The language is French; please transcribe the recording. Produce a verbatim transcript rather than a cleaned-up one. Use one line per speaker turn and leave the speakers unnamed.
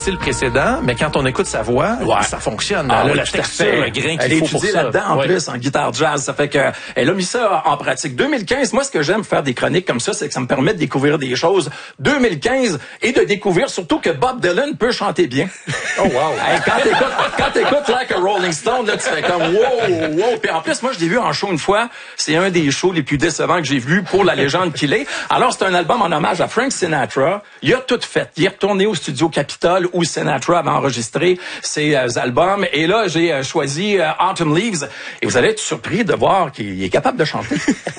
le précédent, mais quand on écoute sa voix,
ouais.
ça fonctionne.
Ah,
là,
oui,
la texture, le grain qu'il faut pour ça.
Elle est là-dedans en
ouais.
plus en guitare jazz. Ça fait que elle a mis ça en pratique. deux mille quinze, moi, ce que j'aime faire des chroniques comme ça, c'est que ça me permet de découvrir des choses. deux mille quinze et de découvrir surtout que Bob Dylan peut chanter bien.
Oh wow!
Hey, quand t'écoutes, quand t'écoutes Like a Rolling Stone, là, tu fais comme wow, wow. Puis en plus, moi, je l'ai vu en show une fois. C'est un des shows les plus décevants que j'ai vu pour la légende qu'il est. Alors, c'est un album en hommage à Frank Sinatra. Il a tout fait. Il est retourné au studio Capitol où Sinatra avait enregistré ses euh, albums. Et là, j'ai euh, choisi euh, Autumn Leaves. Et vous allez être surpris de voir qu'il est capable de chanter.